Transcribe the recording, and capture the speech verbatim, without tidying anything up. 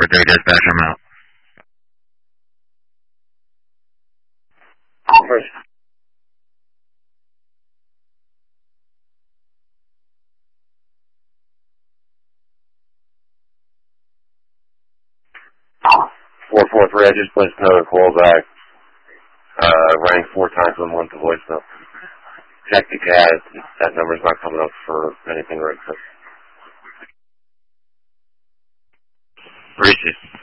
four three, dispatch, I'm out. First. four four three, I just placed another call back. Uh, rang four times and went to voicemail. Check the C A D. That number's not coming up for anything right now. Appreciate it.